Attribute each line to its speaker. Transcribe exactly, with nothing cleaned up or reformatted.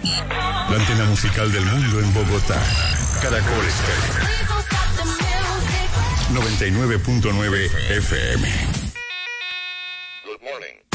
Speaker 1: La antena musical del mundo en Bogotá. Caracol Estéreo. noventa y nueve punto nueve F M.
Speaker 2: Good morning.